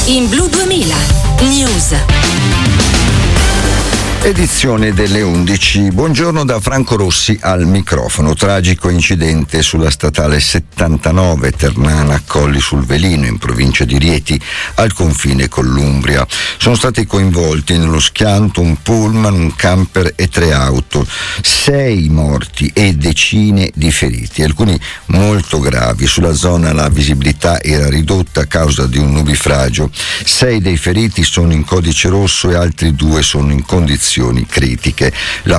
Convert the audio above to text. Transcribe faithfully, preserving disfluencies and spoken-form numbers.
In Blu duemila News. Edizione delle undici. Buongiorno da Franco Rossi al microfono. Tragico incidente sulla statale settantanove Ternana Colli sul Velino in provincia di Rieti al confine con l'Umbria. Sono stati coinvolti nello schianto un pullman, un camper e tre auto. Sei morti e decine di feriti, alcuni molto gravi. Sulla zona la visibilità era ridotta a causa di un nubifragio. Sei dei feriti sono in codice rosso e altri due sono in condizioni critiche. La